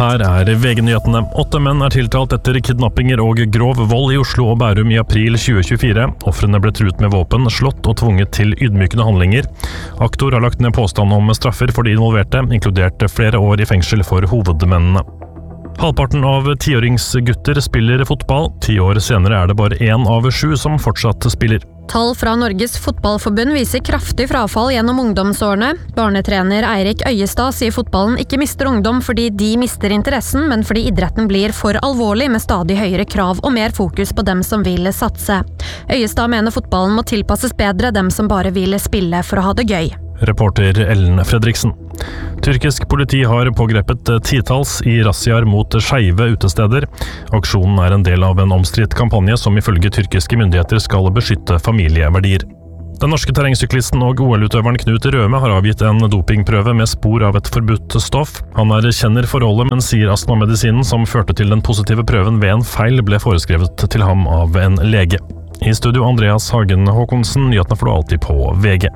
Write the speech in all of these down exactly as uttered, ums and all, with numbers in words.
Her er V G-nyhetene. Åtte menn er tiltalt etter kidnappinger og grov vold i Oslo og Bærum i april tjue tjuefire. Offrene ble truet med våpen, slått og tvunget til ydmykende handlinger. Aktor har lagt ned påstand om straffer for de involverte, inkludert flere år i fengsel for hovedmennene. Halvparten av tiåringsgutter spiller fotball. Ti år senere er det bare én av sju som fortsatt spiller. Tall fra Norges Fotballforbund viser kraftig frafall gjennom ungdomsårene. Barnetrener Eirik Øyestad sier fotballen ikke mister ungdom fordi de mister interessen, men fordi idretten blir for alvorlig med stadig høyere krav og mer fokus på dem som vil satse. Øyestad mener fotballen må tilpasses bedre dem som bare vil spille for å ha det gøy. Reporter Ellen Fredriksen. Tyrkisk politi har pågrepet titalls i razziaer mot skeive utesteder. Aksjonen er en del av en omstridt kampanje som ifølge tyrkiske myndigheter skal beskytte familieverdier. Den norske terrengsyklisten og O L-utøveren Knut Røme har avgitt en dopingprøve med spor av et forbudt stoff. Han erkjenner forholdet, men sier astmamedisinen som førte til den positive prøven ved en feil ble foreskrevet til ham av en lege. I studio Andreas Hagen Håkonsen, nyhetene får du alltid på V G.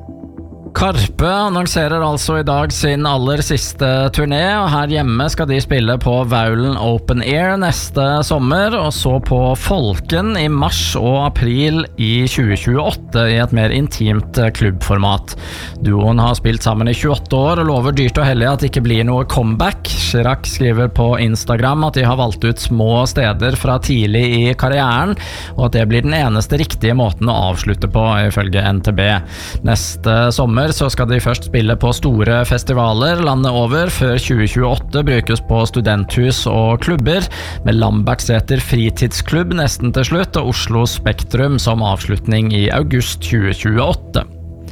Karpe annonserer altså i dag sin aller siste turné, og her hjemme skal de spille på Vaulen Open Air neste sommer, og så på Folken i mars og april i tjue tjueåtte i et mer intimt klubbformat. Duoen har spilt sammen i tjueåtte år og lover dyrt og hellig at det ikke blir noe comeback. Chirac skriver på Instagram at de har valgt ut små steder fra tidlig i karrieren, og at det blir den eneste riktige måten å avslutte på, ifølge N T B. Neste sommer så skal de først spille på store festivaler landet over, før tjue tjueåtte brukes på studenthus og klubber, med Lambertseter fritidsklubb nesten til slutt, og Oslo Spektrum som avslutning i august tjue tjueåtte.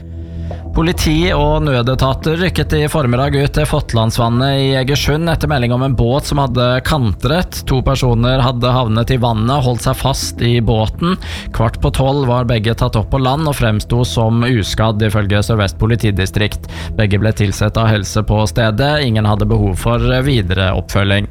Politi og nødetater rykket i formiddag ut til Fotlandsvannet i Egersund etter melding om en båt som hadde kantret. To personer hadde havnet i vannet, holdt seg fast i båten. Kvart på tolv var begge tatt opp på land og fremsto som uskadd ifølge Sør-Vest politidistrikt. Begge ble tilsett av helse på stedet. Ingen hadde behov for videre oppfølging.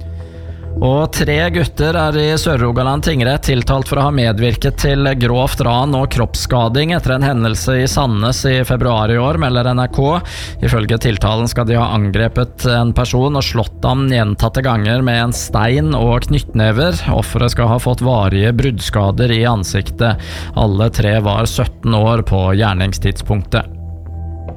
Og tre gutter er i Sør-Rogaland tingrett tiltalt for å ha medvirket til grovt ran og kroppsskading etter en hendelse i Sandnes i februar i år, melder N R K. Ifølge tiltalen skal de ha angrepet en person og slått ham gjentatte ganger med en stein og knyttnever. Offeret skal ha fått varige bruddskader i ansiktet. Alle tre var sytten år på gjerningstidspunktet.